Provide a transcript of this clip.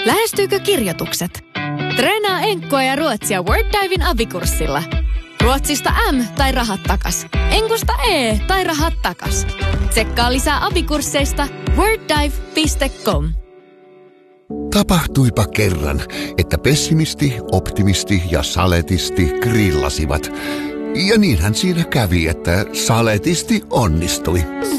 Lähestyykö kirjoitukset? Treenaa enkkua ja ruotsia Worddiven abikurssilla. Ruotsista M tai rahat takas. Enkusta E tai rahat takas. Tsekkaa lisää abikursseista worddive.com. Tapahtuipa kerran, että pessimisti, optimisti ja saletisti grillasivat. Ja niinhän siinä kävi, että saletisti onnistui.